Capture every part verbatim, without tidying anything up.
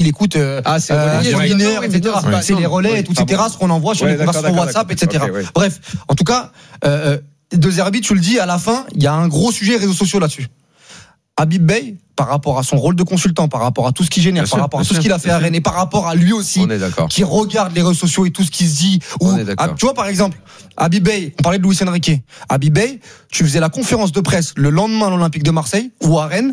écoute euh, ah, c'est euh, sur binaire, et cetera. Ouais. C'est les relais, et tout, et cetera. Ce qu'on envoie sur les conversations WhatsApp, et cetera. Okay, ouais. Bref, en tout cas, euh, De Zerbi, tu le dis, à la fin, il y a un gros sujet réseaux sociaux là-dessus. Habib Beye, par rapport à son rôle de consultant, par rapport à tout ce qu'il génère, bien par sûr, rapport à tout sûr, ce qu'il a fait à Rennes, et par rapport à lui aussi, qui regarde les réseaux sociaux et tout ce qui se dit. Ou, à, tu vois, par exemple, Habib Beye, on parlait de Luis Enrique. Habib Beye, tu faisais la conférence de presse le lendemain à l'Olympique de Marseille ou à Rennes,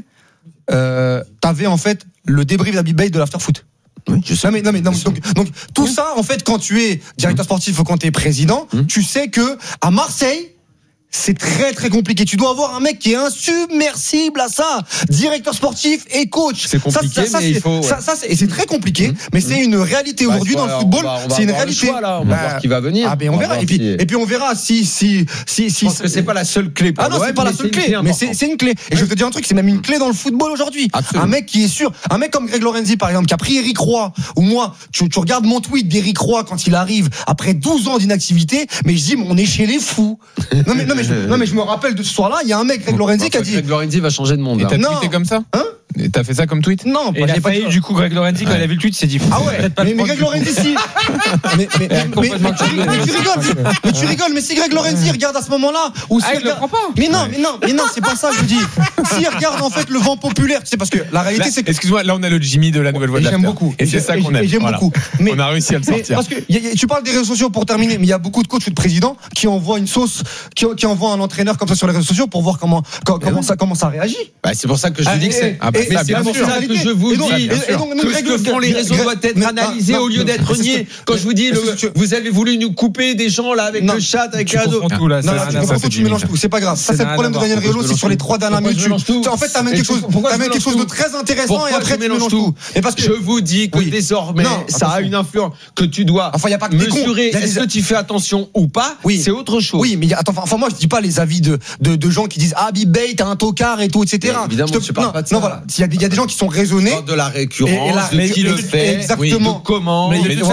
euh, t'avais en fait le débrief d'Habib Beye de l'after-foot. Oui, je sais. Non mais, non mais non, donc, donc tout oui. ça en fait quand tu es directeur sportif ou quand tu es président, mmh. tu sais que à Marseille c'est très très compliqué. Tu dois avoir un mec qui est insubmersible à ça, directeur sportif et coach. C'est compliqué, ça, ça, ça, mais il faut. Ouais. Ça, ça, c'est, et c'est très compliqué, mmh. mais c'est une réalité bah, aujourd'hui dans le football. On va, on va c'est une réalité. Choix, là. On va bah, voir qui va venir. Ah ben on, on verra. Et puis, si... et puis on verra si si si si. Parce que c'est pas la seule clé. Ah non, c'est pas la seule clé, mais c'est c'est une clé. Et je vais te dire un truc, c'est même une clé dans le football aujourd'hui. Un mec qui est sûr, un mec comme Greg Lorenzi par exemple, qui a pris Eric Roy. Ou moi, tu tu regardes mon tweet d'Eric Roy quand il arrive après douze ans d'inactivité, mais je dis, on est chez les fous. Non mais non mais non mais je me rappelle de ce soir-là, il y a un mec, Greg Lorenzi, qui a dit. Greg Lorenzi va changer de monde. Et t'as tweeté comme ça ? Hein ? Et t'as fait ça comme tweet ? Non, et il a failli, du coup, Greg Lorenzi, quand il a vu le tweet, il s'est dit. Ah ouais, mais, mais Greg Lorenzi, si. mais, mais, mais, mais, mais, tu rigoles, mais tu rigoles, mais tu rigoles, mais si Greg Lorenzi regarde à ce moment-là, ou si ah, il regarde... le prend pas. Mais non, mais non, mais non, c'est pas ça, je dis. S'il regarde en fait le vent populaire, tu sais, parce que la réalité, là, c'est que. Excuse-moi, là, on a le Jimmy de la nouvelle voix de J'aime beaucoup. Et c'est ça qu'on aime. J'aime beaucoup. On a réussi à le sortir. Parce que tu parles des réseaux sociaux pour terminer, mais il y a beaucoup de coachs ou de présidents qui envoient une sauce, qui envoient un entraîneur comme ça sur les réseaux sociaux pour voir comment comment ça comment ça réagit. C'est pour ça que je dis que c'est. Mais c'est pour ça que je vous dis que ce que font les réseaux doit être analysé au lieu d'être nié. Quand je vous dis, vous avez voulu nous couper des gens là avec le chat, avec les réseaux. Non, tu mélanges tout. C'est pas grave. Ça, c'est le problème de Daniel Riolo, c'est sur les trois dernières minutes. En fait, t'amènes quelque chose, t'amènes quelque chose de très intéressant et après tu mélanges tout. Et parce que je vous dis que désormais, ça a une influence que tu dois mesurer. Est-ce que tu fais attention ou pas? C'est autre chose. Oui, mais attends, enfin moi je dis pas les avis de de gens qui disent ah Habib Beye t'as un tocard et tout, et cetera. Évidemment, je parle pas de ça. Non, voilà, il y a des gens qui sont raisonnés. De la récurrence, de qui le fait, exactement. De comment, mais il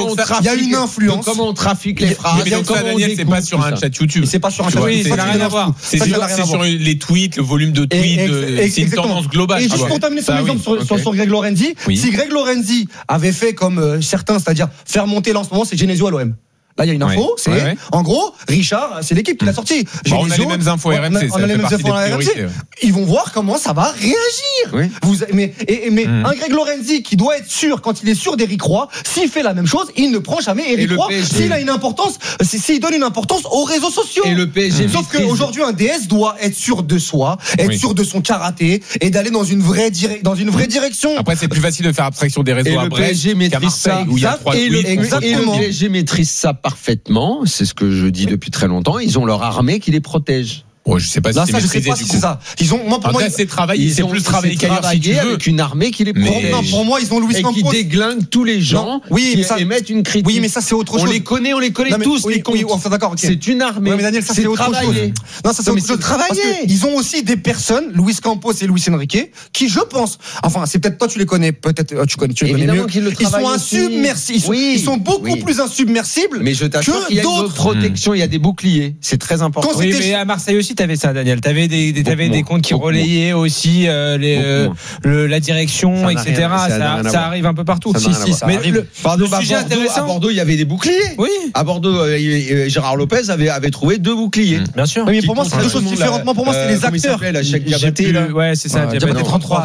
y a une influence. Comment on trafique les phrases. Mais donc ça, Daniel, c'est pas sur un chat YouTube. C'est pas sur un chat YouTube. Ça n'a rien à voir. C'est sur les tweets, le volume de tweets. C'est une tendance globale. Et juste pour terminer son exemple sur Greg Lorenzi, si Greg Lorenzi avait fait comme certains, c'est-à-dire faire monter là en ce moment, c'est Genesio à l'O M. Là, il y a une info, ouais, c'est, ouais, ouais. en gros, Richard, c'est l'équipe qui l'a sorti. Bon, on a les mêmes infos R M C, on a les mêmes infos R M C. Ils vont voir comment ça va réagir. Oui. Vous, mais, et, mais mmh. un Greg Lorenzi qui doit être sûr, quand il est sûr d'Eric Roy, s'il fait la même chose, il ne prend jamais Eric Roy, s'il a une importance, s'il donne une importance aux réseaux sociaux. Et le P S G. Sauf qu'aujourd'hui, un D S doit être sûr de soi, être oui. sûr de son karaté, et d'aller dans une vraie, dire, dans une vraie direction. Après, c'est plus facile de faire abstraction des réseaux à Brest qu'à Marseille, où il y a trois tweets. Et le P S G maîtrise ça parfaitement. C'est ce que je dis depuis très longtemps. Ils ont leur armée qui les protège. Oh, je sais pas si non, c'est ça, je sais pas si c'est ça. Ils ont, moi, pour Après, moi, c'est travaillé, c'est plus travaillé qu'ailleurs si tu veux. Avec une armée qui les protège. Non, pour moi, ils ont Luis Campos. Et qui déglingue tous les gens non, oui, qui ça, émettent une critique. Oui, mais ça, c'est autre chose. On les connaît, on les connaît non, mais, tous, oui, les comptes. Oui, enfin, d'accord, okay. C'est une armée. Oui, mais Daniel, ça, c'est, c'est autre chose. Non, ça, c'est autre chose. Travailler. Ils ont aussi des personnes, Luis Campos et Luis Enrique, qui, je pense, enfin, c'est peut-être toi, tu les connais, peut-être, tu connais, tu les connais mieux. Ils sont insubmersibles. Ils sont beaucoup plus insubmersibles. Mais je t'assure qu'il y a une protection, il y a des boucliers. C'est très important. Oui, mais à Marseille aussi, t'avais ça, Daniel. T'avais des, des, t'avais des comptes qui relayaient aussi euh, les, euh, le, la direction, et cetera. Ça, ça, ça arrive un peu partout. Ça si, si, ça mais arrive. Le, Pardon, le sujet Bordeaux, intéressant. À Bordeaux, il y avait des boucliers. Oui. À Bordeaux, euh, Gérard Lopez avait, avait trouvé deux boucliers. Mmh. Bien sûr. Oui, mais pour moi, c'est deux choses différentes. Pour moi, c'est les acteurs. Cheikh Diabaté. Ouais, c'est ça. Diabaté trente-trois.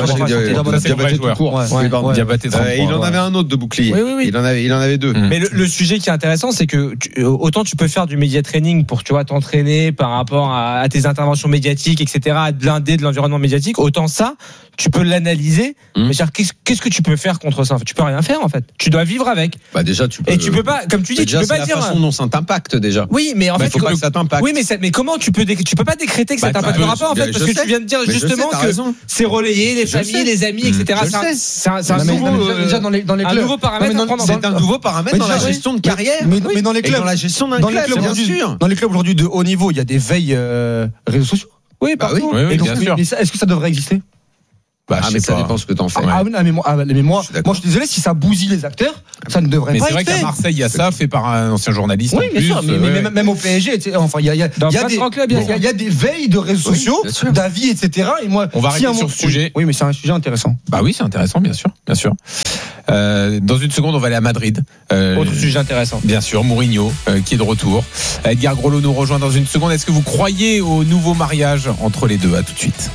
Diabaté tout court. Diabaté trente-trois. Il en avait un autre de bouclier. Oui, oui, oui. Il en avait, il en avait deux. Mais le sujet qui est intéressant, c'est que autant tu peux faire du média training pour, tu vois, t'entraîner par rapport à tes interventions médiatiques, et cetera, blindé de l'environnement médiatique, autant ça, tu peux l'analyser. Mmh. Mais genre, qu'est-ce, qu'est-ce que tu peux faire contre ça? Tu peux rien faire en fait. Tu dois vivre avec. Bah déjà, tu peux. Et tu peux pas, comme tu dis, déjà, tu peux pas c'est dire. la façon dont ça t'impacte déjà. Oui, mais en bah, fait, faut pas que ça t'impacte. Oui, mais ça, mais comment tu peux, dé... tu peux pas décréter que ça bah, t'impactera pas en fait, parce que sais. Tu viens de dire mais justement sais, que raison. C'est relayé, les je familles, sais. Les amis, mmh. et cetera. C'est un, c'est un nouveau, déjà dans les dans les clubs. Un nouveau paramètre. C'est un nouveau paramètre dans la gestion de carrière. Mais dans les clubs, dans la gestion d'un club, bien sûr. Dans les clubs aujourd'hui de haut niveau, il y a des veilles réseaux sociaux. Oui, partout. Oui, oui, bien sûr. Est-ce que ça devrait exister? Bah, ah mais ça pas. dépend ce que t'en fais. Ah, ouais. ah mais moi, ah, mais moi, je moi, je suis désolé si ça bousille les acteurs, ça ne devrait mais pas être fait. Mais c'est vrai qu'à Marseille, il y a ça fait par un ancien journaliste. Oui, bien plus, sûr. Mais, ouais. mais même au P S G, enfin, il y a, il y a, il y a des, club, bon. il y a des veilles de réseaux oui, sociaux, d'avis, et cetera. Et moi, on va si arrêter sur ce sujet. Oui, mais c'est un sujet intéressant. Bah oui, c'est intéressant, bien sûr, bien sûr. Euh, dans une seconde, on va aller à Madrid. Euh, Autre sujet intéressant. Bien sûr, Mourinho euh, qui est de retour. Edgar Grolot nous rejoint dans une seconde. Est-ce que vous croyez au nouveau mariage entre les deux? À tout de suite.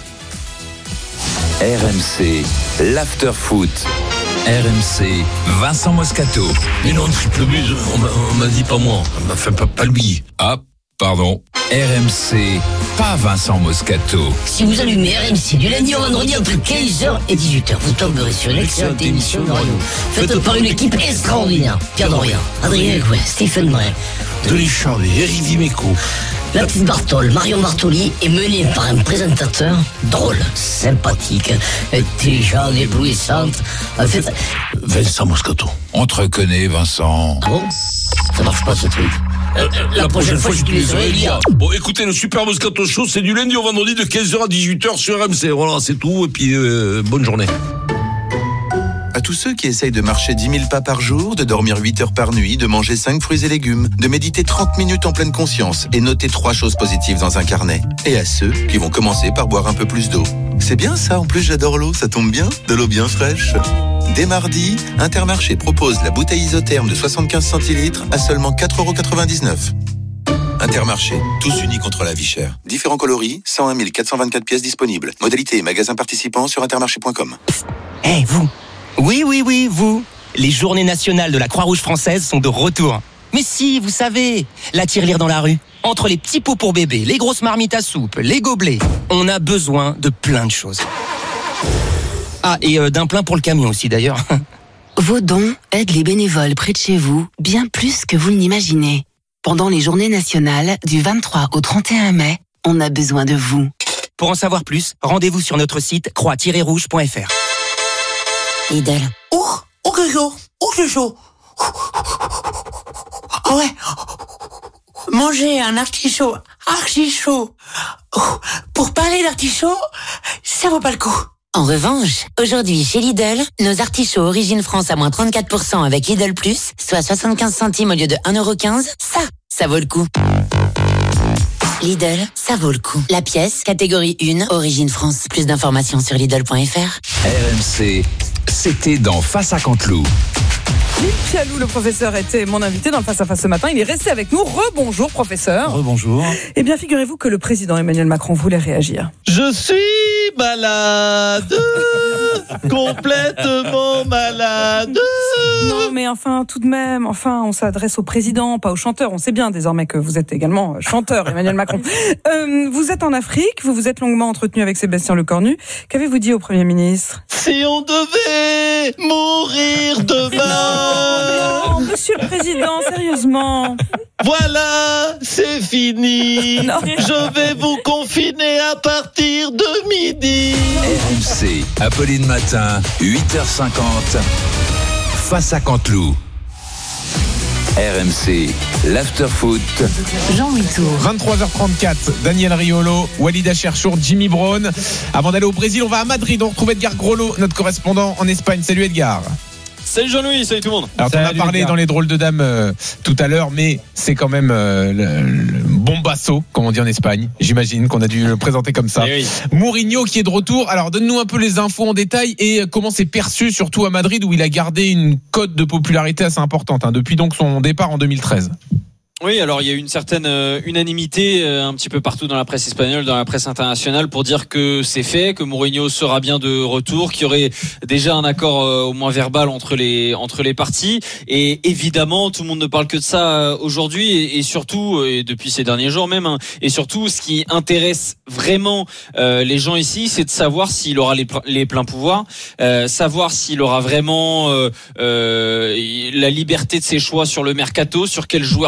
R M C, l'after-foot. R M C, Vincent Moscato. Mais non, triple but, on m'a, on m'a dit pas moi. Enfin, pas, pas lui. Ah, pardon. R M C, pas Vincent Moscato. Si vous allumez R M C du lundi au vendredi entre quinze heures et dix-huit heures, vous tomberez sur une excellente émission de radio faite par une équipe extraordinaire. Pierre Dorian, Adrien Gouin, Stephen Bray, Denis Charvet, Eric Dimeco, la petite Bartoli, Marion Bartoli est menée par un présentateur drôle, sympathique, intelligent, éblouissante. En fait, Vincent Moscato. On te reconnaît, Vincent. Ah bon? Ça marche pas ce truc. Euh, la, la prochaine, prochaine fois, j'utiliserai Elia. Bon, écoutez, le Super Moscato Show, c'est du lundi au vendredi de quinze heures à dix-huit heures sur R M C. Voilà, c'est tout. Et puis, euh, bonne journée. À tous ceux qui essayent de marcher dix mille pas par jour, de dormir huit heures par nuit, de manger cinq fruits et légumes, de méditer trente minutes en pleine conscience et noter trois choses positives dans un carnet. Et à ceux qui vont commencer par boire un peu plus d'eau. C'est bien ça, en plus j'adore l'eau, ça tombe bien, de l'eau bien fraîche. Dès mardi, Intermarché propose la bouteille isotherme de soixante-quinze centilitres à seulement quatre euros quatre-vingt-dix-neuf. Intermarché, tous unis contre la vie chère. Différents coloris, cent un mille quatre cent vingt-quatre pièces disponibles. Modalité et magasins participants sur intermarché point com. Eh hey, vous! Oui, oui, oui, vous. Les journées nationales de la Croix-Rouge française sont de retour. Mais si, vous savez, la tirelire dans la rue. Entre les petits pots pour bébé, les grosses marmites à soupe, les gobelets, on a besoin de plein de choses. Ah, et euh, d'un plein pour le camion aussi d'ailleurs. Vos dons aident les bénévoles près de chez vous bien plus que vous ne l'imaginez. Pendant les journées nationales du vingt-trois au trente et un mai, on a besoin de vous. Pour en savoir plus, rendez-vous sur notre site croix tiret rouge point f r. Lidl. Oh, oh que chaud, oh que chaud. Ah ouais. Manger un artichaut archi chaud. Pour parler d'artichaut, ça vaut pas le coup. En revanche, aujourd'hui chez Lidl, nos artichauts Origine France à moins trente-quatre pour cent avec Lidl Plus, soit soixante-quinze centimes au lieu de un euro quinze, ça, ça vaut le coup. Lidl, ça vaut le coup. La pièce, catégorie un, Origine France. Plus d'informations sur Lidl point f r. R M C, c'était dans Face à Canteloup. Philippe Pialou, le professeur, était mon invité dans le Face à Face ce matin. Il est resté avec nous. Rebonjour, professeur. Rebonjour. Eh bien, figurez-vous que le président Emmanuel Macron voulait réagir. Je suis malade, complètement malade. Non, mais enfin, tout de même, enfin, on s'adresse au président, pas au chanteur. On sait bien désormais que vous êtes également chanteur, Emmanuel Macron. Euh, vous êtes en Afrique, vous vous êtes longuement entretenu avec Sébastien Lecornu. Qu'avez-vous dit au Premier ministre ? Si on devait mourir demain. Non, monsieur le président, sérieusement. Voilà, c'est fini. Non. Je vais vous confiner à partir de midi. R M C, Apolline Matin, huit heures cinquante. Face à Canteloup. R M C, l'after-foot. Jean-Louis Tour. vingt-trois heures trente-quatre, Daniel Riolo, Walid Cherchour, Jimmy Brown. Avant d'aller au Brésil, on va à Madrid. On retrouve Edgar Grolot, notre correspondant en Espagne. Salut Edgar. Salut Jean-Louis, salut tout le monde. Alors, on a parlé Edgar. Dans les drôles de dames euh, tout à l'heure, mais c'est quand même euh, le, le bombasso, comme on dit en Espagne. J'imagine qu'on a dû le présenter comme ça. Oui. Mourinho qui est de retour. Alors, donne-nous un peu les infos en détail et comment c'est perçu, surtout à Madrid, où il a gardé une cote de popularité assez importante hein, depuis donc son départ en deux mille treize. Oui, alors il y a eu une certaine euh, unanimité euh, un petit peu partout dans la presse espagnole, dans la presse internationale, pour dire que c'est fait, que Mourinho sera bien de retour, qu'il y aurait déjà un accord euh, au moins verbal entre les entre les parties. Et évidemment, tout le monde ne parle que de ça euh, aujourd'hui, et, et surtout, et depuis ces derniers jours même, hein, et surtout, ce qui intéresse vraiment euh, les gens ici, c'est de savoir s'il aura les, les pleins pouvoirs, euh, savoir s'il aura vraiment euh, euh, la liberté de ses choix sur le mercato, sur quel joueur vendre,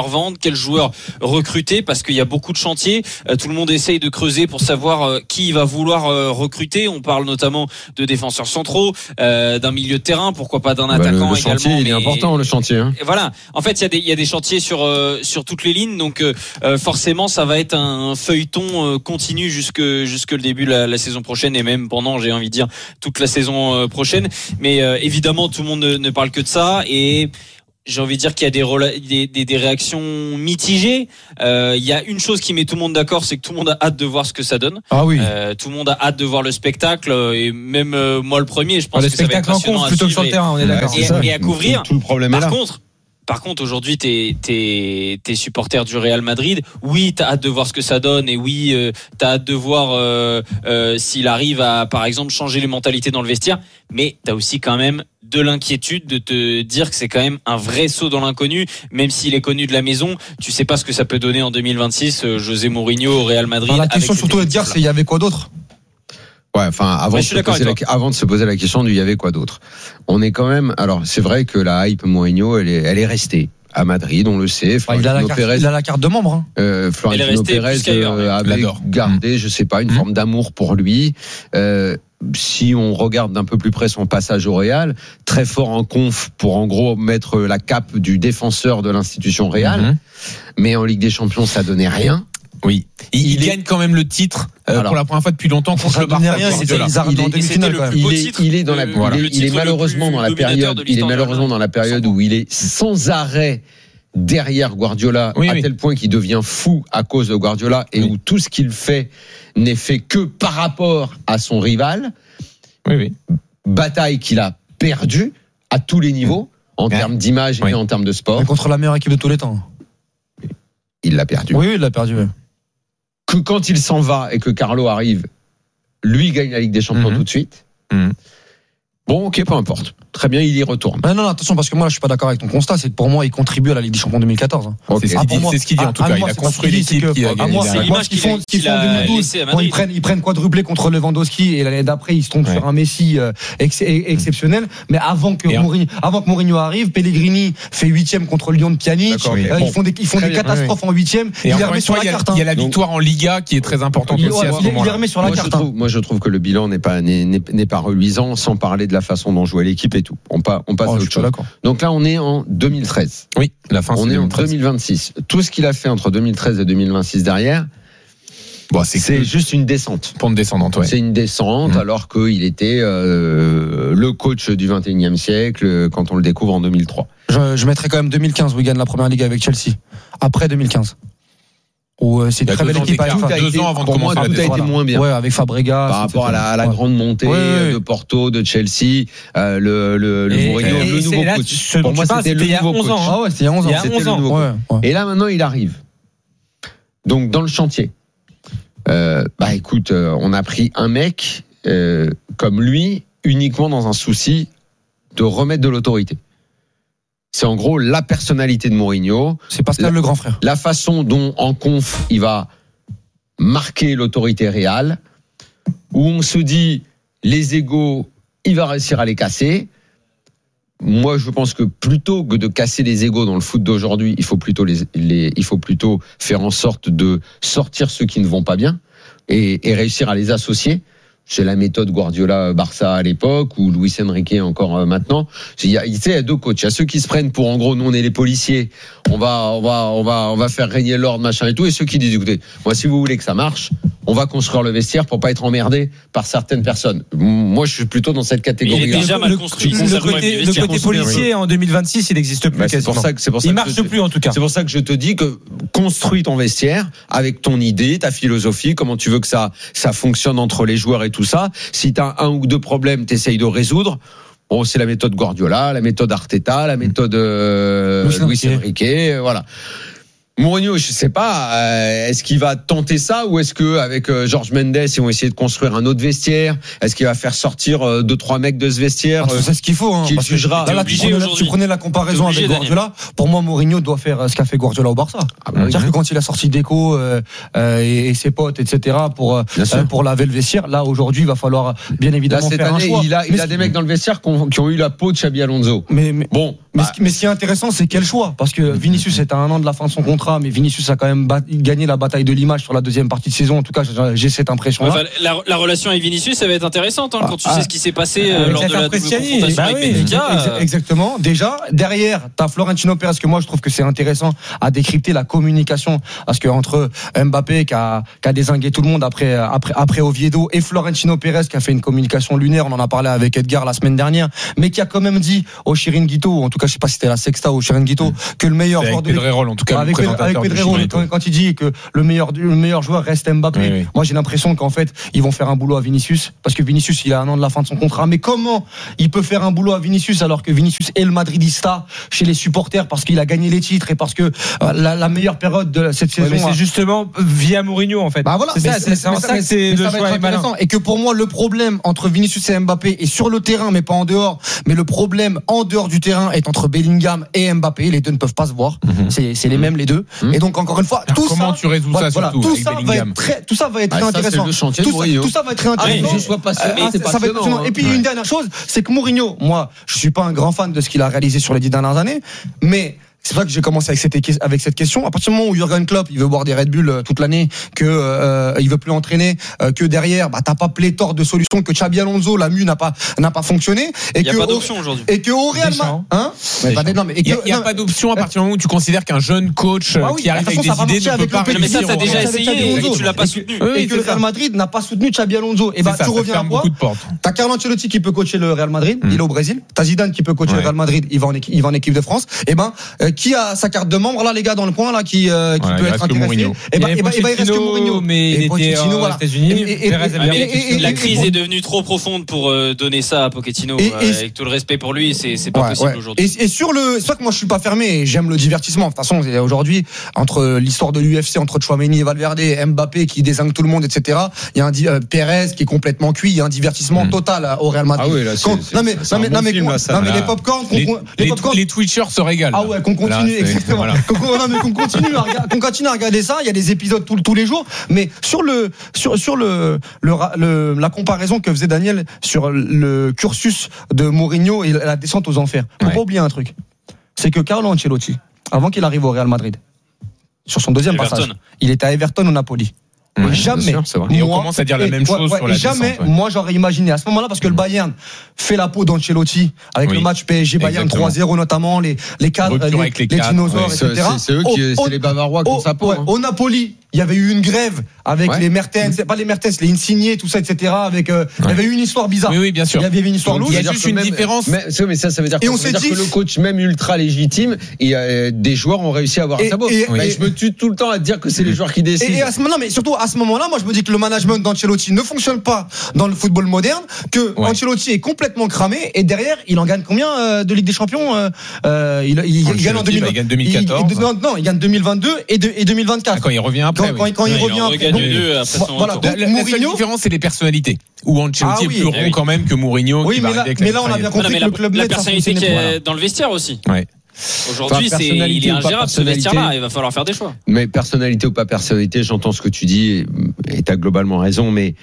quel joueur recruter parce qu'il y a beaucoup de chantiers. Euh, tout le monde essaye de creuser pour savoir euh, qui il va vouloir euh, recruter. On parle notamment de défenseurs centraux, euh, d'un milieu de terrain, pourquoi pas d'un bah, attaquant le, le également. Chantier, il est important le chantier. Hein. Voilà. En fait, il y a des il y a des chantiers sur euh, sur toutes les lignes, donc euh, forcément ça va être un feuilleton euh, continu jusque jusque le début de la, la saison prochaine et même pendant, j'ai envie de dire, toute la saison euh, prochaine. Mais euh, évidemment, tout le monde ne, ne parle que de ça et j'ai envie de dire qu'il y a des, rela- des, des, des réactions mitigées. Euh, il y a une chose qui met tout le monde d'accord, c'est que tout le monde a hâte de voir ce que ça donne. Ah oui. Euh, tout le monde a hâte de voir le spectacle et même euh, moi le premier, je pense ah, le que ça va être passionnant à plutôt suivre que sur le terrain, on est d'accord. Et, et, et à couvrir. Tout, tout le problème Par est là. contre, Par contre, aujourd'hui, t'es, t'es, t'es supporter du Real Madrid. Oui, t'as hâte de voir ce que ça donne, et oui, euh, t'as hâte de voir euh, euh, s'il arrive à, par exemple, changer les mentalités dans le vestiaire. Mais t'as aussi quand même de l'inquiétude de te dire que c'est quand même un vrai saut dans l'inconnu, même s'il est connu de la maison. Tu sais pas ce que ça peut donner en deux mille vingt-six. Euh, José Mourinho au Real Madrid. Alors, la question surtout est de dire, c'est il y avait quoi d'autre? Ouais, enfin, avant, ouais, de se poser la, avant de se poser la question du il y avait quoi d'autre. On est quand même, alors, c'est vrai que la hype Mourinho, elle est, elle est restée. À Madrid, on le sait. Enfin, il, a la carte, Pérez, il a la carte de membre. Hein. Euh, Florentino Pérez euh, avait gardé, je sais pas, une mmh. forme d'amour pour lui. Euh, si on regarde d'un peu plus près son passage au Real, très fort en conf pour en gros mettre la cape du défenseur de l'institution Real. Mmh. Mais en Ligue des Champions, ça donnait rien. Oui, il, il, il gagne est... quand même le titre euh, alors, pour la première fois depuis longtemps contre le Barça. Rien, c'était il, il, est, il est dans la, voilà. il, est, il est malheureusement dans la période, il est malheureusement dans la période où il est sans arrêt derrière Guardiola, oui, à oui. tel point qu'il devient fou à cause de Guardiola et oui. où tout ce qu'il fait n'est fait que par rapport à son rival. Oui, oui. Bataille qu'il a perdue à tous les niveaux, en ouais. termes d'image oui. et en termes de sport. Mais contre la meilleure équipe de tous les temps. Il l'a perdu. Oui, il l'a perdu. Oui. Que quand il s'en va et que Carlo arrive, lui gagne la Ligue des Champions mmh. tout de suite. Mmh. Bon, ok, peu importe. Très bien, il y retourne. Non, non, attention, parce que moi, je suis pas d'accord avec ton constat. C'est que pour moi, il contribue à la Ligue des Champions deux mille quatorze. Okay. C'est, ce dit, moi, c'est ce qu'il dit, en tout cas. Il a construit l'équipe qui a gagné. C'est l'image qu'ils font, qu'ils font en deux mille douze. Bon, ils prennent, ils prennent quadruplé contre Lewandowski et l'année d'après, ils se tombent ouais. sur un Messi euh, ex- exceptionnel. Mais avant que Mourinho, avant que Mourinho arrive, Pellegrini fait huitième contre Lyon de Pjanic. Oui. Euh, bon. Ils font des, ils font des catastrophes oui. en huitième. Et il les remet sur la carte. Il y a la victoire en Liga qui est très importante aussi à ce moment-là. Il les remet sur la carte. Moi, je trouve que le bilan n'est pas n'est pas reluisant, sans parler de la façon dont jouait l'équipe et tout. On passe à autre chose. Donc là, on est en deux mille treize. Oui, la fin. On est en deux mille vingt-six. Tout ce qu'il a fait entre deux mille treize et deux mille vingt-six derrière, bon, c'est, c'est juste une descente. Pente descendante, ouais. C'est une descente, mmh. alors qu'il était euh, le coach du vingt et unième siècle quand on le découvre en deux mille trois. Je, je mettrais quand même deux mille quinze où il gagne la première ligue avec Chelsea. Après deux mille quinze. Où c'est une très belle équipe. Tout a été, avant de pour moi, tout a été voilà. moins bien. Ouais, avec Fabregas. Par rapport à la, à la ouais. grande montée ouais. de Porto, de Chelsea, euh, le, le, le Mourinho, le nouveau là, coach. Pour moi, c'était le nouveau coach. Ah ouais, c'était il y a onze ans. C'était le nouveau coach. Et là, maintenant, il arrive. Donc, dans le chantier. Euh, bah, écoute, euh, on a pris un mec, euh, comme lui, uniquement dans un souci de remettre de l'autorité. C'est en gros la personnalité de Mourinho. C'est Pascal la, le grand frère. La façon dont en conf il va marquer l'autorité réelle, où on se dit les égos, il va réussir à les casser. Moi, je pense que plutôt que de casser les égos dans le foot d'aujourd'hui, il faut plutôt les, les il faut plutôt faire en sorte de sortir ceux qui ne vont pas bien et, et réussir à les associer. C'est la méthode Guardiola-Barça à l'époque ou Luis Enrique encore maintenant. Il y a, il y a deux coachs. Il y a ceux qui se prennent pour, en gros, nous on est les policiers, on va, on va, on va, on va faire régner l'ordre, machin et tout. Et ceux qui disent, écoutez, moi, si vous voulez que ça marche, on va construire le vestiaire pour pas être emmerdé par certaines personnes. Moi, je suis plutôt dans cette catégorie. Il est déjà mal construit. Le, le, côté, le côté policier en deux mille vingt-six, il n'existe plus. Bah, c'est pour ça que c'est pour ça. Il marche plus en tout cas. C'est pour ça que je te dis que construis ton vestiaire avec ton idée, ta philosophie, comment tu veux que ça, ça fonctionne entre les joueurs et tout ça. Si t'as un ou deux problèmes, t'essayes de résoudre. Bon, c'est la méthode Guardiola, la méthode Arteta, la méthode euh, Luis Enrique, voilà. Mourinho, je sais pas, euh, est-ce qu'il va tenter ça ou est-ce que avec euh, Jorge Mendes, ils vont essayer de construire un autre vestiaire? Est-ce qu'il va faire sortir euh, deux trois mecs de ce vestiaire? Ah, c'est ce qu'il faut. Hein, qu'il jugera. Là, tu, prenais, tu prenais la comparaison avec Guardiola. Pour moi, Mourinho doit faire ce qu'a fait Guardiola au Barça. Ah, bah, C'est-à-dire oui. que quand il a sorti Deco euh, euh, et, et ses potes, et cetera, pour euh, pour laver le vestiaire, là aujourd'hui, il va falloir bien évidemment là, cette faire année, un choix. Il a, il a des mecs dans le vestiaire qui ont, qui ont eu la peau de Xabi Alonso. Mais, mais... bon. Mais, bah, ce qui, mais ce qui est intéressant, c'est quel choix. Parce que Vinicius est à un an de la fin de son contrat, mais Vinicius a quand même bat, gagné la bataille de l'image sur la deuxième partie de saison. En tout cas, j'ai cette impression-là. Enfin, la, la relation avec Vinicius, ça va être intéressante hein, ah, quand tu ah, sais ce qui s'est passé euh, lors de la double confrontation bah avec oui, Benfica. Ex- exactement. Déjà, derrière, t'as Florentino Pérez, que moi je trouve que c'est intéressant à décrypter la communication. Parce que entre Mbappé qui a, qui a dézingué tout le monde après, après, après Oviedo et Florentino Pérez qui a fait une communication lunaire, on en a parlé avec Edgar la semaine dernière, mais qui a quand même dit au Chiringuito, en tout cas, je sais pas si c'était la Sexta ou Chiringuito, mmh. que le meilleur joueur de Pedrerol, en tout cas, avec, avec Pedrerol, quand, quand il dit que le meilleur, le meilleur joueur reste Mbappé, oui, oui. moi j'ai l'impression qu'en fait, ils vont faire un boulot à Vinicius, parce que Vinicius, il a un an de la fin de son contrat. Mais comment il peut faire un boulot à Vinicius alors que Vinicius est le Madridista chez les supporters parce qu'il a gagné les titres et parce que euh, la, la meilleure période de cette saison. Ouais, mais c'est justement via Mourinho, en fait. Bah voilà, c'est ça, c'est ça, ça, c'est le choix intéressant. Et que pour moi, le problème entre Vinicius et Mbappé est sur le terrain, mais pas en dehors. Mais le problème en dehors du terrain est entre Bellingham et Mbappé. Les deux ne peuvent pas se voir. Mm-hmm. C'est, c'est les mêmes, les deux. Mm-hmm. Et donc, encore une fois, alors tout comment ça. Comment tu résous ça, voilà, surtout tout avec ça Bellingham. va être très, tout ça va être ah, très ça, intéressant. C'est le chantier tout, de Mourinho. Ça, tout ça va être très intéressant. Ah, je sois pas sûr, ah, c'est ça va être passionnant. Et puis, ouais. une dernière chose, c'est que Mourinho, moi, je suis pas un grand fan de ce qu'il a réalisé sur les dix dernières années, mais c'est vrai que j'ai commencé avec cette, avec cette question. À partir du moment où Jürgen Klopp, il veut boire des Red Bull toute l'année, que euh, il veut plus entraîner, euh, que derrière, bah t'as pas pléthore de solutions, que Xabi Alonso, la mue n'a pas n'a pas fonctionné, et il y que a pas d'option aujourd'hui. Et que au Real Madrid, hein, mais pas, non, mais il y a, y a pas d'option à partir du moment où tu considères qu'un jeune coach bah oui, qui arrive avec des idées ne peut pas réussir. Mais ça, t'as déjà essayé et tu l'as pas soutenu. Et que le Real Madrid n'a pas soutenu Xabi Alonso. Et bah tu reviens à quoi? T'as Carlo Ancelotti qui peut coacher le Real Madrid, il est au Brésil. T'as Zidane qui peut coacher le Real Madrid, il va en il va en équipe de France. Et ben qui a sa carte de membre là, les gars dans le coin là, qui euh, qui ouais, peut être intéressé. Et bah, et bah, il reste que Mourinho, mais il était aux voilà. États-Unis. Et, et, et, et, la crise est devenue trop profonde pour euh, donner ça à Pochettino. Et, et, avec tout le respect pour lui, c'est c'est pas ouais, possible ouais. aujourd'hui. Et, et sur le, c'est pas que moi je suis pas fermé, et j'aime le divertissement. De toute façon, aujourd'hui, entre l'histoire de l'U F C, entre Tchouaméni et Valverde, Mbappé qui dézingue tout le monde, et cetera. Il y a un euh, Pérez qui est complètement cuit. Il y a un divertissement mmh. total au Real Madrid. Ah oui, là, c'est, Quand, c'est, non mais c'est, c'est non mais bon non mais, non, mais les popcorn, les, les, popcorn, les Twitchers se régalent. Ah ouais, qu'on continue exactement. Qu'on continue à qu'on continue à regarder ça. Il y a des épisodes tous, tous les jours. Mais sur le sur sur le, le, le la comparaison que faisait Daniel sur le cursus de Mourinho et la descente aux enfers. Faut ouais. pas oublier un truc. C'est que Carlo Ancelotti, avant qu'il arrive au Real Madrid, sur son deuxième Everton. passage, il était à Everton au Napoli. Mmh, jamais. Sûr, c'est vrai. Et moi, on commence à dire la même chose ouais, sur la jamais, descente, ouais. moi j'aurais imaginé à ce moment-là, parce que le Bayern fait la peau d'Ancelotti avec oui. le match P S G Bayern Exactement. trois zéro notamment, les les cadres, les, les, les dinosaures, ouais. et cetera. C'est, c'est eux qui, au, c'est les Bavarois qui ont sa peau. Ouais, hein. Au Napoli, il y avait eu une grève avec ouais. les Mertens, c'est pas les Mertens, les Insigne, tout ça, et cetera. Avec, euh, ouais. il y avait eu une histoire bizarre. Oui, oui, bien sûr. Il y avait une histoire louche. Il y a juste une différence. Mais, mais ça, ça veut dire, et on s'est dit que le coach, même ultra légitime, et euh, des joueurs ont réussi à avoir sa peau. Je me tue tout le temps à dire que c'est les joueurs qui décident. Et à ce moment-là, mais surtout à ce moment-là, moi je me dis que le management d'Ancelotti ne fonctionne pas dans le football moderne, que ouais. Ancelotti est complètement cramé, et derrière, il en gagne combien euh, de Ligue des Champions euh, euh, il, il, il gagne en deux mille vingt, il gagne deux mille quatorze. Il, non, non, il gagne deux mille vingt-deux et, de, et deux mille vingt-quatre. Ah, quand il revient après. Quand, oui. quand, quand il, il revient après. Donc, deux après son voilà, donc, la, la seule différence, c'est les personnalités. Où Ancelotti ah, oui. est plus rond oui. quand même que Mourinho. Oui, mais là, mais là, on a bien compris que le club la personnalité qui est dans le vestiaire aussi. Ouais. Aujourd'hui, c'est, il est ingérable ce vestiaire-là. Il va falloir faire des choix. Mais personnalité ou pas personnalité, j'entends ce que tu dis et tu as globalement raison, mais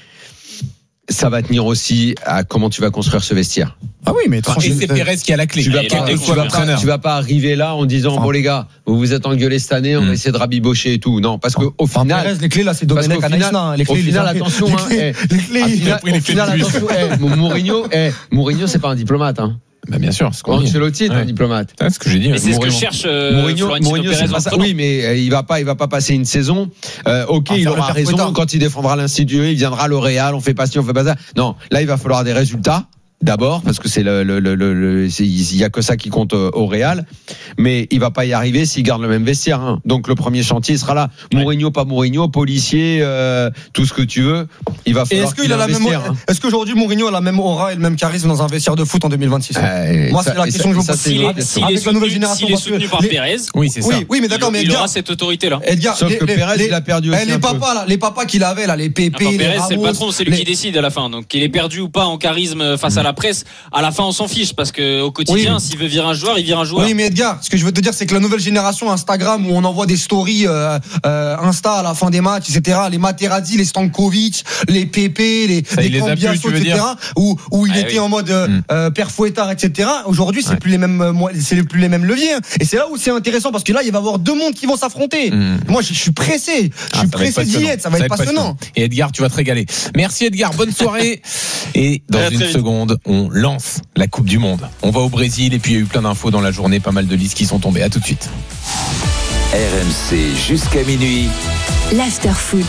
ça va tenir aussi à comment tu vas construire ce vestiaire. Ah oui, mais enfin, et c'est Pérez qui a la clé. Tu vas, pas, tu, vas pas, tu vas pas arriver là en disant enfin, bon les gars, vous vous êtes engueulés cette année, on va essayer de rabibocher et tout. Non, parce que au enfin, final, Pérez, les clés là, c'est Domenech Anaïsna. Les clés, au final, attention, les clés, hein, les clés, au final, attention, Mourinho, Mourinho, c'est pas un diplomate, hein. Bah bien sûr, c'est Ancelotti est un diplomate. C'est ce que j'ai dit. Mais c'est ce que cherche euh, Mourinho. Mourinho, c'est pas ça. Oui, mais euh, il va pas, il va pas passer une saison. Euh, ok, ah, il aura raison temps. Quand il défendra l'institut, il viendra le Real, on fait pas ci, on fait pas ça. Non, là, il va falloir des résultats. D'abord, parce que c'est le, le, le, le il y a que ça qui compte au Real, mais il va pas y arriver s'il garde le même vestiaire. Hein. Donc le premier chantier sera là. Mourinho, ouais. pas Mourinho, policier, euh, tout ce que tu veux. Il va falloir. Et est-ce qu'il, qu'il a la même, hein. Est-ce qu'aujourd'hui Mourinho a la même aura et le même charisme dans un vestiaire de foot en deux mille vingt-six euh, Moi, ça, c'est la question ça, que je vous pose. S'il est, s'il avec est la nouvelle génération, s'il est soutenu par Pérez, oui, c'est ça. Oui, oui, mais d'accord, mais il aura cette autorité-là. Edgar, sauf que Pérez, il a perdu aussi. Les papas, là, les papas qu'il avait là, les Pépé, les Pérez, c'est le patron, c'est lui qui décide à la fin. Donc qu'il est perdu ou pas en charisme face à la la presse, à la fin on s'en fiche parce que au quotidien, oui. s'il veut virer un joueur, il vire un joueur. Oui, mais Edgar, ce que je veux te dire, c'est que la nouvelle génération Instagram où on envoie des stories euh, euh, Insta à la fin des matchs, et cetera. Les Materazzi, les Stankovic, les Pépé, les, Ça, les les Cambiasso, et cetera. Où, où il ah, était oui. en mode euh, mm. euh, Père Fouettard, et cetera. Aujourd'hui, c'est ouais. plus les mêmes, c'est plus les mêmes leviers. Et c'est là où c'est intéressant parce que là, il va y avoir deux mondes qui vont s'affronter. Mm. Moi, je, je suis pressé. Je suis ah, pressé d'y être. Ça va, ça être, va être passionnant. passionnant. Et Edgar, tu vas te régaler. Merci Edgar. Bonne soirée. Et dans une seconde, on lance la Coupe du Monde. On va au Brésil et puis il y a eu plein d'infos dans la journée, pas mal de listes qui sont tombées. À tout de suite. R M C jusqu'à minuit. L'Afterfoot.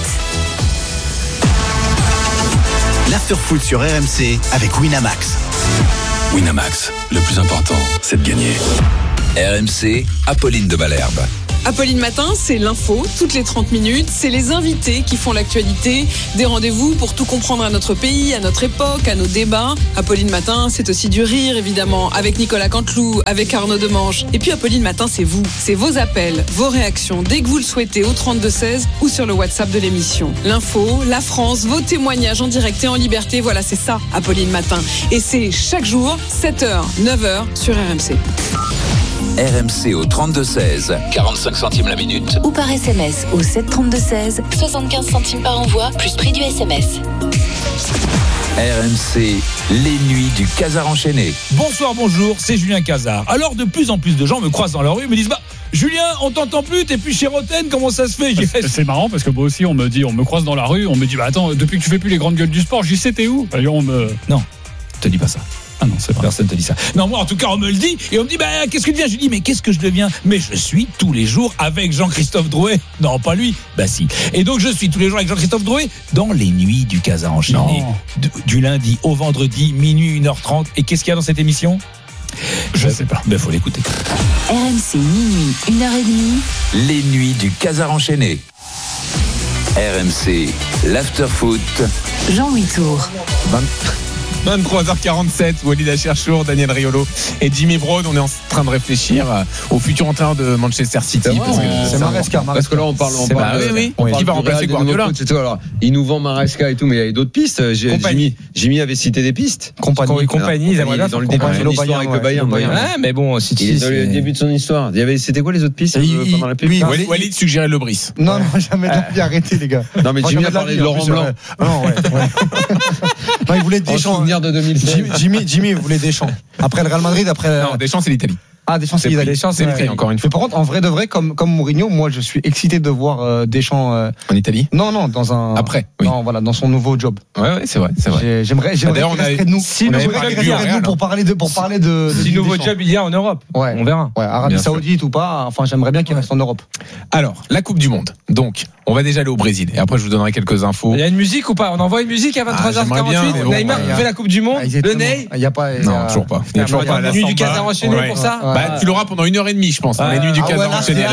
L'Afterfoot sur R M C avec Winamax. Winamax, le plus important, c'est de gagner. R M C, Apolline de Malherbe. Apolline Matin, c'est l'info, toutes les trente minutes. C'est les invités qui font l'actualité. Des rendez-vous pour tout comprendre à notre pays, à notre époque, à nos débats. Apolline Matin, c'est aussi du rire, évidemment, avec Nicolas Canteloup, avec Arnaud Demange. Et puis Apolline Matin, c'est vous. C'est vos appels, vos réactions, dès que vous le souhaitez, au trente-deux seize ou sur le WhatsApp de l'émission. L'info, la France, vos témoignages en direct et en liberté. Voilà, c'est ça, Apolline Matin. Et c'est chaque jour, sept heures, neuf heures, sur R M C. R M C au trente-deux seize, quarante-cinq centimes la minute. Ou par S M S au sept trente-deux seize, soixante-quinze centimes par envoi, plus prix du S M S. R M C, les nuits du Casar enchaîné. Bonsoir, bonjour, c'est Julien Cazard. Alors de plus en plus de gens me croisent dans la rue et me disent bah Julien, on t'entend plus, t'es plus chez Roten, comment ça se fait? C'est, c'est marrant parce que moi aussi on me dit, on me croise dans la rue, on me dit bah attends, depuis que tu fais plus les grandes gueules du sport, j'y sais t'es où? Alors on me non, te dis pas ça. Ah non, c'est vrai. Personne te dit ça. Non, moi, en tout cas, on me le dit. Et on me dit, bah, qu'est-ce que tu deviens? Je dis, mais qu'est-ce que je deviens? Mais je suis tous les jours avec Jean-Christophe Drouet. Non, pas lui. Bah, si. Et donc, je suis tous les jours avec Jean-Christophe Drouet dans les nuits du Casar enchaîné. Du, du lundi au vendredi, minuit, une heure trente. Et qu'est-ce qu'il y a dans cette émission? Je sais pas. Ben, faut l'écouter. R M C, minuit, une heure trente. Les nuits du Casar enchaîné. R M C, l'Afterfoot. Jean-Louis Tour. vingt-trois heures quarante-sept, Walid Acharchour, Daniel Riolo et Jimmy Brown. On est en train de réfléchir au futur entraîneur de Manchester City. C'est, parce que c'est Maresca. Parce que là, on parle, on c'est parle bah, de, oui, oui. On Qui va remplacer Guardiola? Alors, il nous vend Maresca et tout, mais il y a d'autres pistes. Jimmy, Jimmy avait cité des pistes. Compagnie, compagnie, ils aimeraient dans le début de son histoire avec le Bayern. Ouais, mais bon, City. Il est dans le début de son histoire. Il y avait, c'était quoi les autres pistes pendant la pub? Walid suggérait le Brice. Non, non, jamais de la vie, arrêtez, les gars. Non, mais Jimmy a parlé de Laurent Blanc. Non, ouais. Non, il voulait Deschamps. Souvenir de deux mille seize. Jimmy, Jimmy voulait Deschamps. Après le Real Madrid, après. Non, Deschamps, c'est l'Italie. Ah, Deschamps, c'est l'Italie. Deschamps, c'est le prix, encore une fois. Mais par contre, en vrai de vrai, comme, comme Mourinho, moi, je suis excité de voir euh, Deschamps. Euh... En Italie? Non, non, dans un. Après. Oui. Non, voilà, dans son nouveau job. Ouais, ouais, c'est vrai, c'est vrai. J'ai, j'aimerais, j'aimerais qu'il resterait de nous. Si nouveau job il y a de nous pour parler de, pour parler de. Si nouveau job il y a en Europe. Ouais. On verra. Ouais, Arabie Saoudite ou pas. Enfin, j'aimerais bien qu'il reste en Europe. Alors, la Coupe du Monde. Donc, on va déjà aller au Brésil. Et après, je vous donnerai quelques infos. Il y a une musique ou pas? On envoie une musique à vingt-trois heures quarante-huit. Neymar fait la Coupe du Monde. Le Ney. Il y a pas. Non, toujours pas. Il y a toujours pas. La nuit du Casar enchaîné pour ça. Bah, tu l'auras pendant une heure et demie, je pense. Les nuits du Casar enchaîné.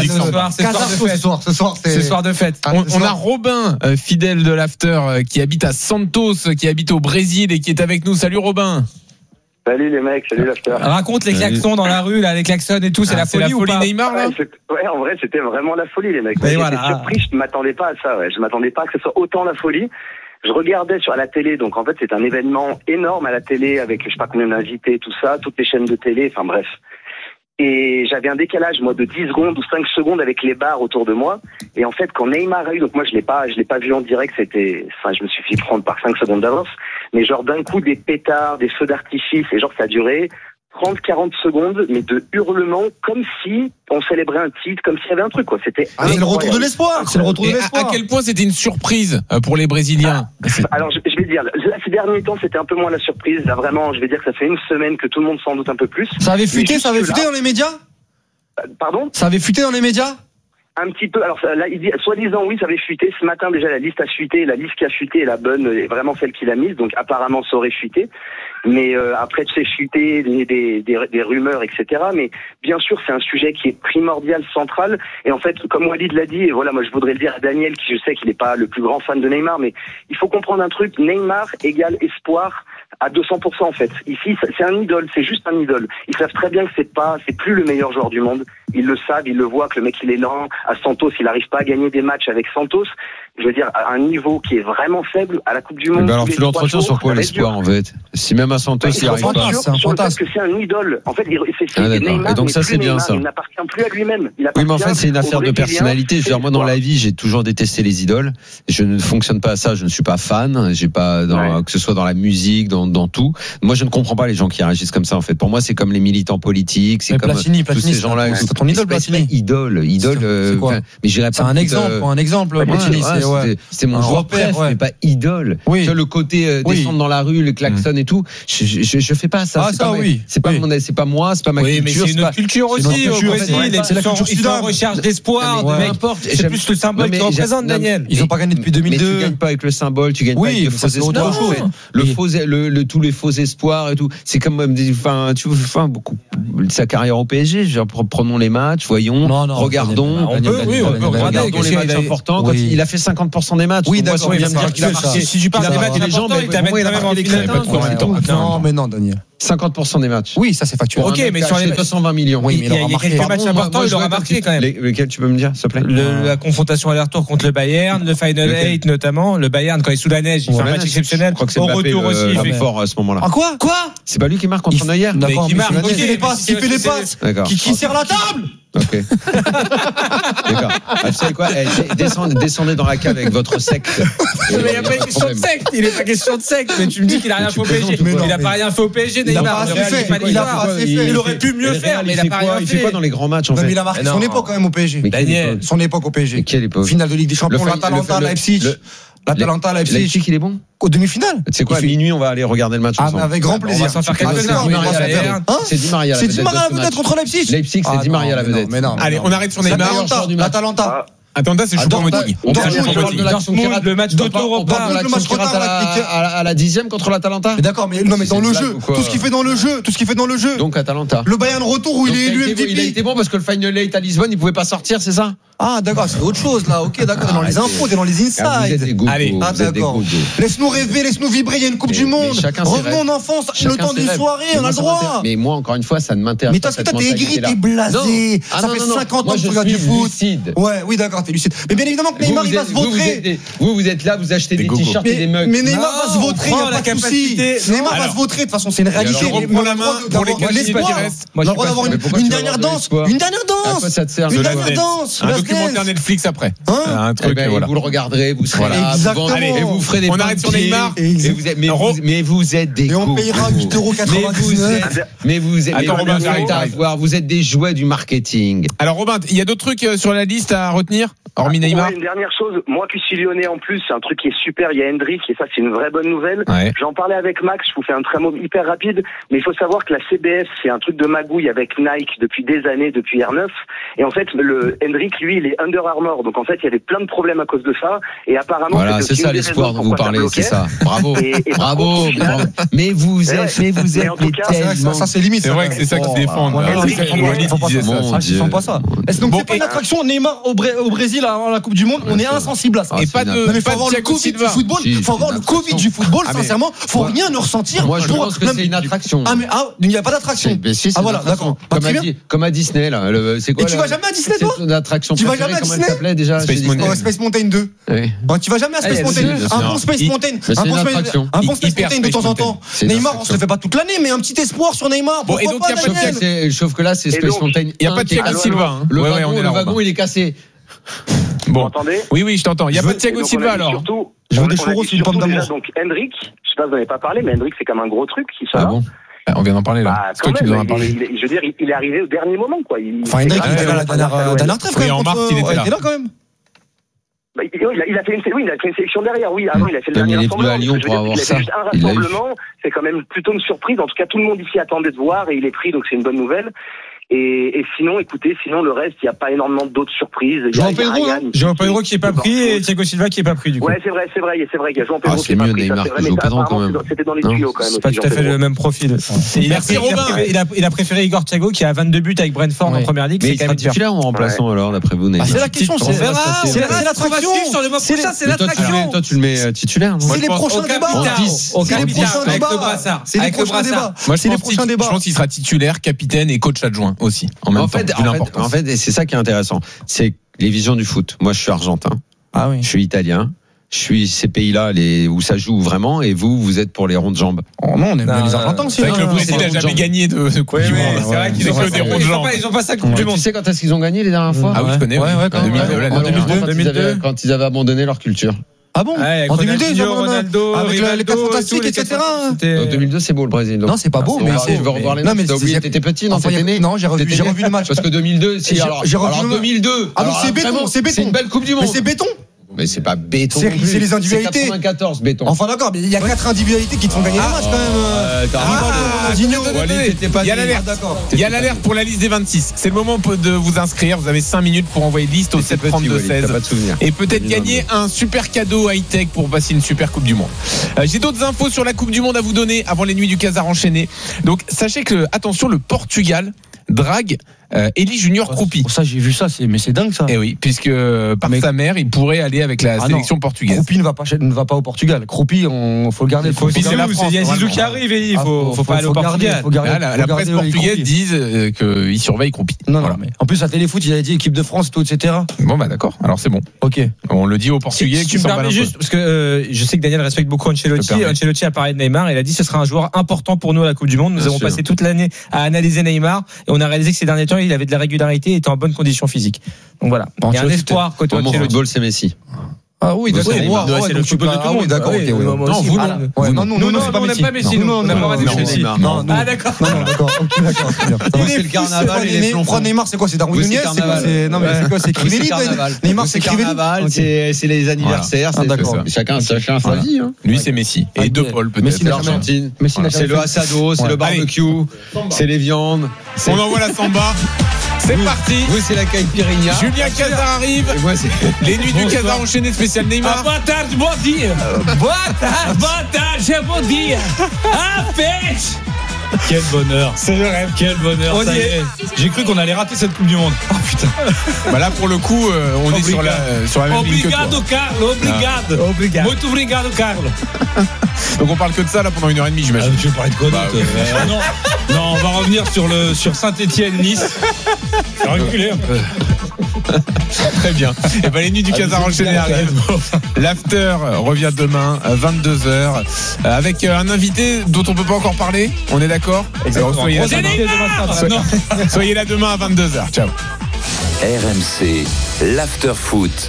Ce soir, c'est soir de fête. On a Robin, fidèle de l'After, qui habite à Santos, qui habite au Brésil et qui est avec nous. Salut Robin. Salut les mecs, salut l'After. Raconte les klaxons dans la rue, là, les klaxons et tout, c'est ah, la folie, c'est la folie ou pas? Neymar, là ouais, ouais, en vrai, c'était vraiment la folie les mecs. Mais j'étais voilà. surpris, je ne m'attendais pas à ça. Ouais. Je ne m'attendais pas que ce soit autant la folie. Je regardais sur la télé, donc en fait c'est un événement énorme à la télé avec je sais pas combien d'invités, tout ça, toutes les chaînes de télé, enfin bref. Et j'avais un décalage, moi, de dix secondes ou cinq secondes avec les bars autour de moi. Et en fait, quand Neymar a eu, donc moi, je l'ai pas, je l'ai pas vu en direct, c'était, enfin, je me suis fait prendre par cinq secondes d'avance. Mais genre, d'un coup, des pétards, des feux d'artifice, et genre, ça a duré trente à quarante secondes, mais de hurlements, comme si on célébrait un titre, comme s'il y avait un truc, quoi. C'était ah, c'est le retour de l'espoir. C'est le retour de l'espoir. À, à quel point c'était une surprise pour les Brésiliens? Ah, alors, je, je vais dire, là, ces derniers temps, c'était un peu moins la surprise. Là, vraiment, je vais dire que ça fait une semaine que tout le monde s'en doute un peu plus. Ça avait fuité, ça avait fuité là, dans les médias? Pardon? Ça avait fuité dans les médias? Un petit peu. Alors, là, il dit, soi-disant, oui, ça avait fuité. Ce matin, déjà, la liste a fuité. La liste qui a fuité est la bonne, est vraiment celle qu'il a mise. Donc, apparemment, ça aurait fuité. Mais euh, après, tu sais, fuiter des, des, des, des rumeurs, et cetera. Mais bien sûr, c'est un sujet qui est primordial, central. Et en fait, comme Walid l'a dit, et voilà, moi, je voudrais le dire à Daniel, qui je sais qu'il n'est pas le plus grand fan de Neymar, mais il faut comprendre un truc. Neymar égale espoir à deux cents pour cent en fait. Ici, c'est un idole, c'est juste un idole. Ils savent très bien que c'est pas, c'est plus le meilleur joueur du monde. Ils le savent, ils le voient que le mec il est lent. À Santos, il n'arrive pas à gagner des matchs avec Santos. je veux dire, à un niveau qui est vraiment faible à la Coupe du Monde. Ben alors tu l'entretiens sur quoi l'espoir en fait? Si même à Santos il arrive pas. C'est un fantasme. C'est un idole. En fait, c'est, c'est ah, Neymar, et donc ça c'est bien Neymar, ça. Il n'appartient plus à lui-même. Il oui, mais en fait c'est une affaire de personnalité. Je veux dire, moi dans la vie j'ai toujours détesté les idoles. Je ne fonctionne pas à ça. Je ne suis pas fan. J'ai pas dans, ouais. que ce soit dans la musique, dans, dans tout. Moi je ne comprends pas les gens qui réagissent comme ça en fait. Pour moi c'est comme les militants politiques. C'est mais comme Platini, tous Platini, ces gens-là. C'est ton idole, Platini. Idole, idole. C'est quoi? Mais j'irais pas. C'est un exemple. Un exemple. Platini, c'est mon joueur préf, mais pas idole. Oui. Tu vois, le côté euh, oui. descendre dans la rue, le klaxon mmh. et tout, je, je, je fais pas ça. Ah, c'est ça, pas oui. C'est pas, oui. mon, c'est pas moi, c'est pas ma oui, culture. Mais c'est une autre culture aussi, au Brésil. C'est la culture sud. Ils sont en recherche d'espoir, peu importe. C'est plus le symbole qui représente, Daniel. Ils ont pas gagné depuis deux mille deux. Mais tu gagnes pas avec le symbole, tu gagnes pas avec le faux espoir. Le faux, le, tous les faux espoirs et tout. C'est comme, enfin, tu vois, enfin, beaucoup, sa carrière au P S G, genre, prenons les matchs, voyons, regardons. On peut, oui, on peut regarder. Regardons les matchs importants. Il a fait cinquante pour cent des matchs. Oui, d'accord. Si tu parles des matchs, les gens, il t'a même en finale. Non, mais non, Daniel. cinquante pour cent des matchs. Oui, ça c'est factuel. Ok, mais sur les deux cent vingt millions. Oui, mais il y a quelques matchs importants, il aura marqué quand même. Lesquels tu peux me dire, s'il te plaît? La confrontation aller-retour contre le Bayern, le Final Eight notamment. Le Bayern, quand il est sous la neige, il fait un match exceptionnel. Je crois que c'est au retour aussi. Il fait fort à ce moment-là. Ah quoi? Quoi? C'est pas lui qui marque contre Neuer? D'accord, qui marque, qui fait les passes, qui fait les passes, qui serre la table. Ok. D'accord. Ah, vous savez quoi? Eh, descendez, descendez dans la cave avec votre secte. Mais il n'y a pas de question de secte. Il n'est pas question de secte. Mais tu me dis qu'il n'a rien fait au P S G. Il n'a pas rien fait au P S G, Neymar. Il a pas assez fait. Il aurait pu mieux faire, mais il n'a pas rien fait. Il fait quoi dans les grands matchs en fait? Mais il a marqué son époque quand même au P S G. Daniel. Son époque au P S G. Quelle époque? Finale de Ligue des Champions, l'Atalanta, Leipzig. L'Atalanta, Leipzig. Leipzig, il est bon? Aux demi-finales. C'est quoi, à minuit, on va aller regarder le match ensemble. Ah, avec grand plaisir. On va s'en faire quelques-uns. C'est Di Maria la vedette. C'est Di Maria la vedette contre Leipzig. Leipzig, c'est Di Maria la vedette. Allez, on arrête sur Neymar. L'Atalanta. Attends, c'est Choupo-Moting. On parle de l'action qui rate le match d'Auto-Repas, le match qui rate à la dixième contre l'Atalanta. D'accord, mais non, mais dans le jeu, tout ce qu'il fait dans le jeu, tout ce qu'il fait dans le jeu. Donc Atalanta. Le Bayern retour où il est élu M V P. Il a été bon parce que le Final Eight à Lisbonne, il pouvait pas sortir, c'est ça? Ah d'accord, c'est autre chose là. Ok, d'accord, t'es dans les infos, t'es dans les insides. Allez, ah d'accord. Laisse-nous rêver, laisse-nous vibrer. Il y a une Coupe du Monde. Revenons en enfance. Le temps d'une soirée, on a le droit. Mais moi, encore une fois, ça ne m'intéresse pas. Mais toi, t'es aigri, t'es blasé. Ça fait cinquante ans que tu regardes du foot. Ouais, oui, d'accord, t'es lucide. Mais bien évidemment que Neymar, il va se vautrer. Vous, vous êtes là, vous achetez des t-shirts et des mugs. Mais Neymar va se vautrer, il n'y a pas de souci. Neymar va se vautrer. De toute façon, c'est une réalité. On reprend la main pour les l'espoir. On a le droit d'avoir une dernière danse. Une dernière danse. Une dernière danse. Un documentaire Netflix après. Un truc, eh ben, voilà. Vous le regarderez, vous serez voilà. là, exactement. Vous, allez, et vous ferez des on arrête sur Neymar. Et vous êtes, mais, vous, mais vous êtes des. Et on payera huit euros quatre-vingt-dix-neuf. Mais vous êtes. Attends, Robin, avoir, vous êtes des jouets du marketing. Alors Robin, il y a d'autres trucs sur la liste à retenir, hormis ah, Neymar. Ouais, une dernière chose, moi qui suis lyonnais en plus, c'est un truc qui est super. Il y a Hendrik et ça c'est une vraie bonne nouvelle. Ouais. J'en parlais avec Max. Je vous fais un très mot hyper rapide, mais il faut savoir que la C B S c'est un truc de magouille avec Nike depuis des années, depuis R neuf. Et en fait, le Hendrik lui, il est Under Armour, donc en fait il y avait plein de problèmes à cause de ça, et apparemment voilà, c'est ça l'espoir dont vous parlez, c'est ça. Bravo, et, et bravo. Final, mais vous êtes, mais vous êtes, mais cas, tellement. Ça c'est limite. C'est vrai que c'est ça qui se défend. Ils font pas ça. Donc c'est pas une attraction. Neymar au Brésil à la Coupe du Monde, on est insensible à ça. Et pas de, mais faut avoir le Covid du football. Faut avoir le Covid du football. Sincèrement, faut rien ne ressentir. Moi je pense que c'est une attraction. Ah mais il n'y a pas d'attraction. Ah voilà, d'accord. Comme à Disney là. C'est quoi? Et tu vas jamais à Disney toi? L'attraction. Tu vas jamais à Disney? S'appelait déjà Space Mountain. Space Mountain deux. Oui. Bon, tu vas jamais à Space ah, Mountain. Un bon Space Mountain. Un bon Space, un bon Space Mountain de temps en temps. Neymar, on se le fait pas toute l'année, mais un petit espoir sur Neymar. Bon, et donc, pas, il y a pas de sauf que là, c'est Space Mountain. Il n'y a pas de Thiago Silva. Le wagon, il est cassé. Bon. Vous m'entendez? Oui, oui, je t'entends. Il n'y a pas de Thiago Silva alors. Je veux des churros sur une pomme d'amour. Donc, Hendrik, je sais pas, vous n'avez pas parlé, mais Hendrik, c'est comme un gros truc qui soit là. On vient d'en parler là. Bah, c'est toi qui nous en as parlé. Il, il, je veux dire, il, il est arrivé au dernier moment, quoi. Il, enfin, Hendrik, il était là la dernière, dernière trêve, quand même. En mars, il était là. Il était là, quand même. Bah, il, a, il, a fait une, oui, il a fait une sélection derrière, oui. Avant, il a fait le dernier rassemblement. À Lyon pour avoir ça. Juste un rassemblement, c'est quand même plutôt une surprise. En tout cas, tout le monde ici attendait de voir et il est pris, donc c'est une bonne nouvelle. Et, et sinon, écoutez, sinon le reste, il n'y a pas énormément d'autres surprises. Jean Pedro, Jean Pedro qui n'est pas pris et Thiago Silva qui n'est pas pris du coup. Ouais, c'est vrai, c'est vrai, c'est vrai. Il y a Jean Pedro ah, qui n'est pas pris. Neymar, Ça, c'est vrai, mais quand même. C'était dans les tuyaux quand même. C'est pas tout à fait le même profil. Merci Robin. Il a, il a préféré Igor Thiago qui a vingt-deux buts avec Brentford ouais. en première ligue. Mais il sera titulaire ou remplaçant alors d'après vous? C'est la question. C'est l'attraction. C'est l'attraction. Toi, tu le mets titulaire. C'est les prochains débats. C'est les prochains débats. C'est les prochains débats. Moi, je pense qu'il sera titulaire, capitaine et coach adjoint aussi en même temps. En fait, en fait, c'est ça qui est intéressant. C'est les visions du foot. Moi, je suis argentin. Ah oui. Je suis italien. Je suis ces pays-là les, où ça joue vraiment, et vous, vous êtes pour les ronds de jambes. Oh non, on aime bien les Argentins aussi. C'est vrai que le Brésil n'a jamais gagné de, de Coupe ouais, du ouais, Monde. C'est vrai qu'ils ont que des ronds de jambes. Ils ont pas ça Coupe du Monde. Tu sais quand est-ce qu'ils ont gagné les dernières fois? Ah oui, je connais. Ouais, ouais, en deux mille deux, en deux mille deux, quand ils avaient abandonné leur culture. Ah bon? Ouais, en deux mille deux, ils ont Ronaldo, avec Rivaldo, les quatre fantastiques, et cetera. En deux mille deux, c'est beau le Brésil. Non, c'est pas beau, mais je veux revoir les matchs. T'as oublié, t'étais petit, non? T'étais né? Non, j'ai revu, j'ai revu le match. Parce que deux mille deux, si, alors, alors deux mille deux. Ah non, c'est béton, c'est béton. C'est une belle Coupe du Monde. Mais c'est béton. Mais c'est pas béton. C'est, c'est les individualités. C'est quatre-vingt-quatorze béton. Enfin d'accord, mais il y a quatre individualités qui te font gagner ah, le match quand même. Euh, ah, il y a l'alerte. Il y a l'alerte pour la liste des vingt-six. C'est le moment de vous inscrire. Vous avez cinq minutes pour envoyer liste au sept trente-deux seize. Et peut-être gagner un super cadeau high-tech pour passer une super Coupe du Monde. Euh, j'ai d'autres infos sur la Coupe du Monde à vous donner avant les nuits du Casar enchaînées. Donc sachez que, attention, le Portugal drague euh, Elie Junior Kroupi. Ça, j'ai vu ça, c'est, mais c'est dingue ça. Et oui, puisque par mais... sa mère, il pourrait aller avec la ah sélection non. portugaise. Kroupi ne va pas, ne va pas au Portugal. Kroupi, on faut le garder. Il faut, Kroupi, c'est la France. Il y a Zizou qui arrive et il faut, ah, faut, faut pas faut, aller au Portugal. Faut garder, la, la presse portugaise dit euh, qu'il surveille Kroupi. Non, voilà. non, mais en plus à Téléfoot, il a dit équipe de France, tout, et cetera. Bon bah d'accord. Alors c'est bon. Ok. On le dit aux Portugais. Si tu me permets juste, parce que euh, je sais que Daniel respecte beaucoup Ancelotti. Ancelotti a parlé de Neymar. Il a dit que ce sera un joueur important pour nous à la Coupe du Monde. Nous avons passé toute l'année à analyser Neymar et on a réalisé que ces derniers temps, il avait de la régularité et était en bonne condition physique. Donc voilà. Il y a un espoir côté Ancelotti. Mon football, c'est Messi. Ah oui, d'accord. Moi, c'est le football de tout le monde. D'accord. Non, vous non. Non, non, on n'aime pas Messi. Non, on n'aime pas Messi. Ah d'accord. Non, d'accord. C'est le carnaval et les flonflons. Neymar, c'est quoi? C'est Darwin Nunez? Non, mais c'est quoi? C'est Crivelli? Neymar, c'est carnaval. C'est les anniversaires. Chacun, chacun sa vie. Lui, c'est Messi. Et De Paul peut-être. C'est l'Argentine. C'est le assado, c'est le barbecue, c'est les viandes. On envoie la samba. C'est oui, parti. Oui, c'est la caipirinha. Julien Casar arrive. Moi, les nuits du Casar enchaînées spécial Neymar. Ah, boa tarde, bom dia. Boa tarde, boa tarde, bon dia. Ah, pêche. Quel bonheur. C'est le rêve. Quel bonheur. On ça y est. J'ai cru qu'on allait rater cette Coupe du Monde. Oh putain. Bah là, pour le coup, euh, on Obrigado. est sur la, euh, sur la même ligne que toi. Obrigado, Carlo. Obrigado. Ah. Obrigado. Muito obrigado, Carlo. Donc on parle que de ça là pendant une heure et demie, j'imagine. Ah, tu veux parler de quoi bah, oui. euh, non, non, on va revenir sur le sur Saint-Étienne-Nice. Je vais reculer un peu. Très bien. Et ben les nuits du ah, Casar enchaîné arrivent. L'after revient demain à vingt-deux heures avec un invité dont on peut pas encore parler. On est d'accord? Soyez là, demain. Soyez là demain à vingt-deux heures. Ciao. R M C, l'after foot.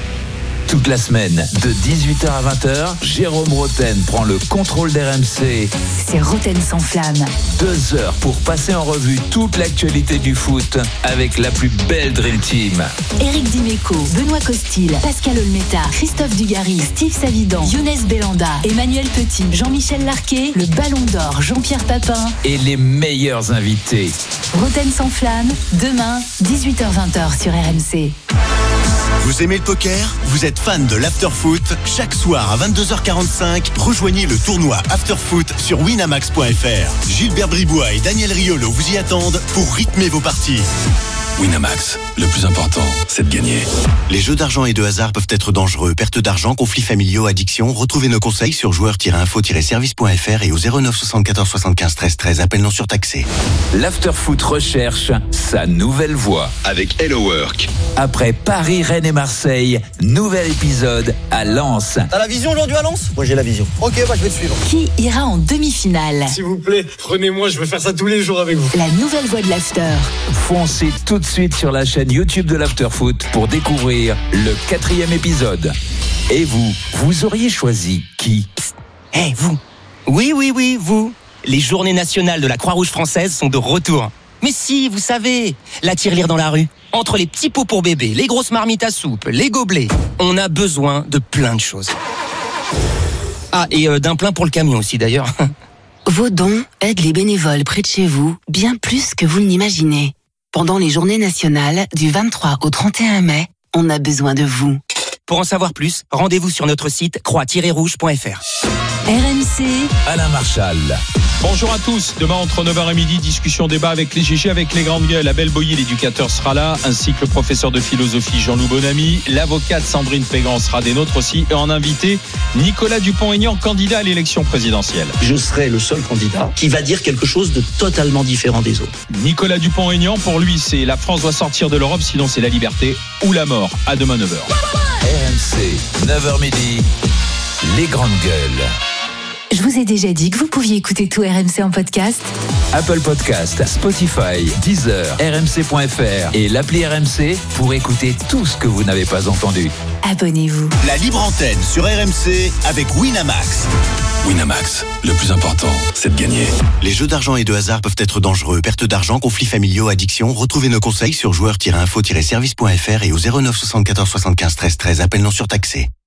Toute la semaine, de dix-huit heures à vingt heures, Jérôme Roten prend le contrôle d'R M C. C'est Roten sans flamme. Deux heures pour passer en revue toute l'actualité du foot avec la plus belle Dream Team. Éric Dimeco, Benoît Costil, Pascal Olmeta, Christophe Dugarry, Steve Savidan, Younes Belanda, Emmanuel Petit, Jean-Michel Larquet, le Ballon d'Or, Jean-Pierre Papin. Et les meilleurs invités. Roten sans flamme, demain, dix-huit heures vingt sur R M C. Vous aimez le poker? Vous êtes fan de l'afterfoot? Chaque soir à vingt-deux heures quarante-cinq, rejoignez le tournoi Afterfoot sur winamax point f r. Gilbert Bribois et Daniel Riolo vous y attendent pour rythmer vos parties. Winamax, le plus important, c'est de gagner. Les jeux d'argent et de hasard peuvent être dangereux. Perte d'argent, conflits familiaux, addiction. Retrouvez nos conseils sur joueurs tiret info tiret service point f r et au zéro neuf soixante-quatorze soixante-quinze treize treize. Appel non surtaxé. L'Afterfoot recherche sa nouvelle voix avec Hello Work. Après Paris, Rennes et Marseille, nouvel épisode à Lens. T'as la vision aujourd'hui à Lens? Moi j'ai la vision. Ok, bah je vais te suivre. Qui ira en demi-finale? S'il vous plaît, prenez-moi, je veux faire ça tous les jours avec vous. La nouvelle voix de l'After. Foncez tout de suite sur la chaîne YouTube de l'Afterfoot pour découvrir le quatrième épisode. Et vous, vous auriez choisi qui? Eh hey, vous. Oui, oui, oui, vous. Les journées nationales de la Croix-Rouge française sont de retour. Mais si, vous savez, la tirelire dans la rue, entre les petits pots pour bébé, les grosses marmites à soupe, les gobelets, on a besoin de plein de choses. Ah, et euh, d'un plein pour le camion aussi d'ailleurs. Vos dons aident les bénévoles près de chez vous, bien plus que vous ne l'imaginez. Pendant les journées nationales du vingt-trois au trente et un mai, on a besoin de vous. Pour en savoir plus, rendez-vous sur notre site croix tiret rouge point f r. R M C, Alain Marchal. Bonjour à tous. Demain, entre neuf heures et midi, discussion, débat avec les G G, avec les grandes gueules. Abel Boyer, l'éducateur, sera là, ainsi que le professeur de philosophie Jean-Loup Bonamy. L'avocate Sandrine Pégan sera des nôtres aussi. Et en invité, Nicolas Dupont-Aignan, candidat à l'élection présidentielle. Je serai le seul candidat qui va dire quelque chose de totalement différent des autres. Nicolas Dupont-Aignan, pour lui, c'est la France doit sortir de l'Europe, sinon c'est la liberté ou la mort. À demain, neuf heures. M C, neuf heures midi, les grandes gueules. Je vous ai déjà dit que vous pouviez écouter tout R M C en podcast. Apple Podcast, Spotify, Deezer, R M C point F R et l'appli R M C pour écouter tout ce que vous n'avez pas entendu. Abonnez-vous. La libre antenne sur R M C avec Winamax. Winamax, le plus important, c'est de gagner. Les jeux d'argent et de hasard peuvent être dangereux. Perte d'argent, conflits familiaux, addiction. Retrouvez nos conseils sur joueurs tiret info tiret service point F R et au zéro neuf soixante-quatorze soixante-quinze treize treize. Appel non surtaxé.